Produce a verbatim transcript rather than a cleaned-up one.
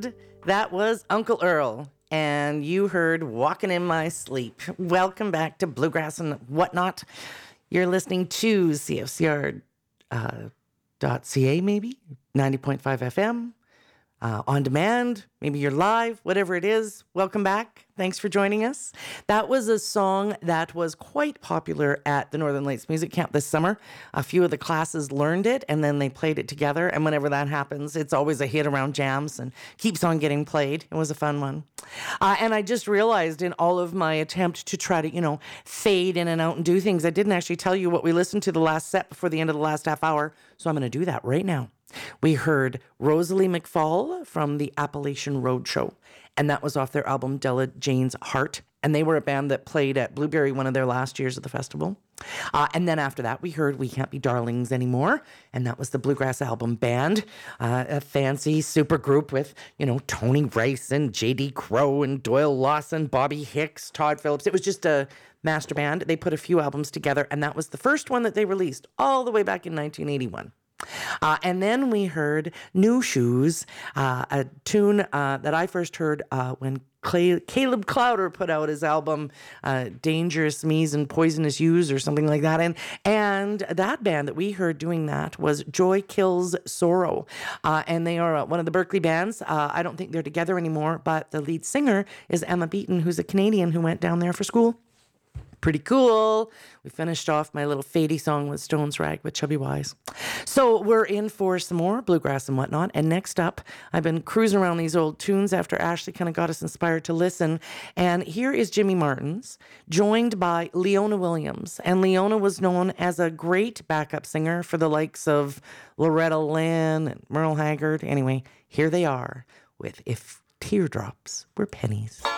did. That was Uncle Earl, and you heard Walking in My Sleep. Welcome back to Bluegrass and Whatnot. You're listening to C F C R uh, dot C A, maybe, ninety point five F M. Uh, on demand, maybe you're live, whatever it is. Welcome back. Thanks for joining us. That was a song that was quite popular at the Northern Lights Music Camp this summer. A few of the classes learned it, and then they played it together. And whenever that happens, it's always a hit around jams and keeps on getting played. It was a fun one. Uh, and I just realized in all of my attempt to try to, you know, fade in and out and do things, I didn't actually tell you what we listened to the last set before the end of the last half hour. So I'm going to do that right now. We heard Rosalie McFall from the Appalachian Roadshow, and that was off their album Della Jane's Heart. And they were a band that played at Blueberry one of their last years at the festival. Uh, and then after that, we heard We Can't Be Darlings Anymore, and that was the Bluegrass Album Band, uh, a fancy super group with, you know, Tony Rice and J D Crowe and Doyle Lawson, Bobby Hicks, Todd Phillips. It was just a master band. They put a few albums together, and that was the first one that they released all the way back in nineteen eighty-one. Uh, and then we heard New Shoes, uh, a tune uh, that I first heard uh, when Clay, Caleb Clowder put out his album uh, Dangerous Me's and Poisonous You's or something like that. And, and that band that we heard doing that was Joy Kills Sorrow. Uh, and they are uh, one of the Berkeley bands. Uh, I don't think they're together anymore, but the lead singer is Emma Beaton, who's a Canadian who went down there for school. Pretty cool. We finished off my little fadey song with Stone's Rag with Chubby Wise. So we're in for some more Bluegrass and Whatnot. And next up, I've been cruising around these old tunes after Ashley kind of got us inspired to listen. And here is Jimmy Martins, joined by Leona Williams. And Leona was known as a great backup singer for the likes of Loretta Lynn and Merle Haggard. Anyway, here they are with If Teardrops Were Pennies.